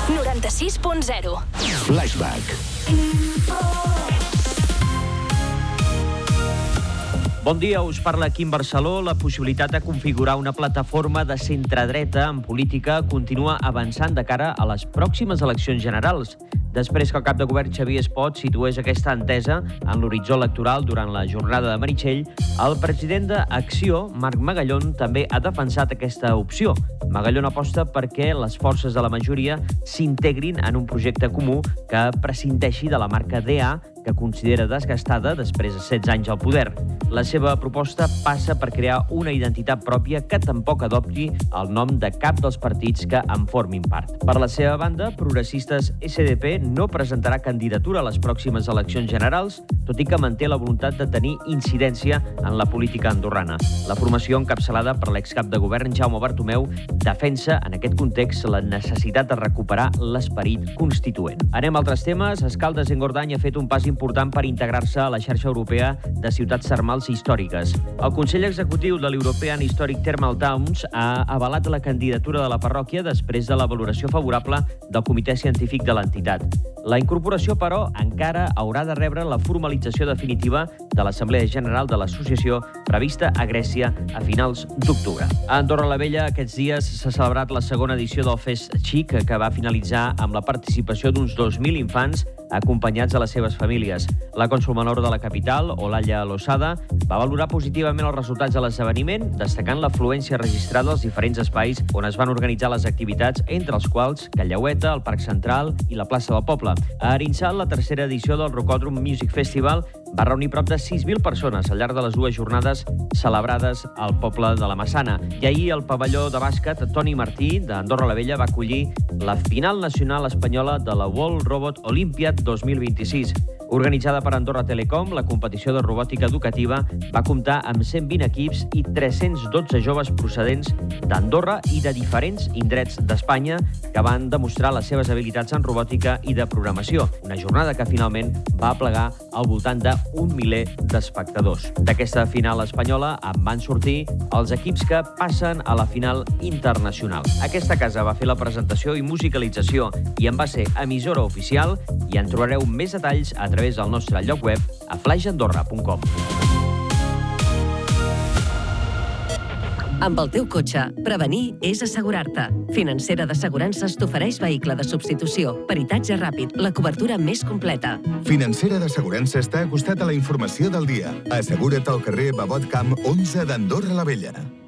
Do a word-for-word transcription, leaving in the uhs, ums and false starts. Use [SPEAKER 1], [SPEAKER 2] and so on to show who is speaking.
[SPEAKER 1] noranta-sis punt zero.
[SPEAKER 2] Flashback.
[SPEAKER 3] Bon dia, us parla Quim Barceló. La possibilitat de configurar una plataforma de centredreta en política continua avançant de cara a les pròximes eleccions generals. Després que el cap de govern Xavier Espot situés aquesta entesa en l'horitzó electoral durant la jornada de Meritxell, el president d'Acció, Marc Magallón, també ha defensat aquesta opció. Magallón aposta perquè les forces de la majoria s'integrin en un projecte comú que prescindeixi de la marca D A, que considera desgastada després de setze anys al poder. La seva proposta passa per crear una identitat pròpia que tampoc adopti el nom de cap dels partits que en formin part. Per la seva banda, Progressistes S D P no presentarà candidatura a les pròximes eleccions generals, tot i que manté la voluntat de tenir incidència en la política andorrana. La formació, encapçalada per l'excap de govern Jaume Bartomeu, defensa en aquest context la necessitat de recuperar l'esperit constituent. Anem a altres temes. Escaldes-Engordany ha fet un pas important per integrar-se a la xarxa europea de ciutats termals històriques. El Consell Executiu de l'European Historic Thermal Towns ha avalat la candidatura de la parròquia després de la valoració favorable del comitè científic de l'entitat. La incorporació, però, encara haurà de rebre la formalització definitiva de l'Assemblea General de l'Associació prevista a Grècia a finals d'octubre. A Andorra la Vella aquests dies s'ha celebrat la segona edició del Fest Xic, que va finalitzar amb la participació d'uns dos mil infants acompanyats de les seves famílies. La cònsol menor de la capital, Olalla Losada, va valorar positivament els resultats de l'esdeveniment, destacant l'afluència registrada als diferents espais on es van organitzar les activitats, entre els quals Callaueta, el Parc Central i la plaça del Poble. A Arinsal, la tercera edició del Rocòdrom Music Festival va reunir prop de sis mil persones al llarg de les dues jornades celebrades al poble de la Massana. I ahir el pavelló de bàsquet Toni Martí, d'Andorra la Vella, va acollir la final nacional espanyola de la World Robot Olympiad dos mil vint-i-sis. Organitzada per Andorra Telecom, la competició de robòtica educativa va comptar amb cent vint equips i tres-cents dotze joves procedents d'Andorra i de diferents indrets d'Espanya que van demostrar les seves habilitats en robòtica i de programació. Una jornada que finalment va aplegar al voltant d'un miler d'espectadors. D'aquesta final espanyola en van sortir els equips que passen a la final internacional. Aquesta casa va fer la presentació i musicalització i en va ser emissora oficial, i en trobareu més detalls a través del nostre lloc web a flash andorra punt com.
[SPEAKER 4] Amb el teu cotxe, prevenir és assegurar-te. Financera d'Assegurances t'ofereix vehicle de substitució, peritatge ràpid, la cobertura més completa.
[SPEAKER 2] Financera d'Assegurances t'ha acostat a la informació del dia. Assegura't al carrer Babot Camp onze d'Andorra la Vella.